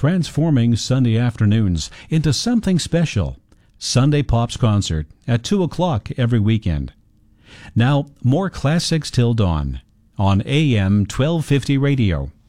transforming Sunday afternoons into something special. Sunday Pops Concert at 2 o'clock every weekend. Now, more classics till dawn on AM 1250 radio.